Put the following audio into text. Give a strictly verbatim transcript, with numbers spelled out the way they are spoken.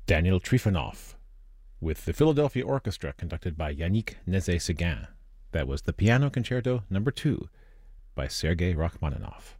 Daniel Trifonov with the Philadelphia Orchestra conducted by Yannick Nézet-Séguin. That was the Piano Concerto Number two by Sergei Rachmaninoff.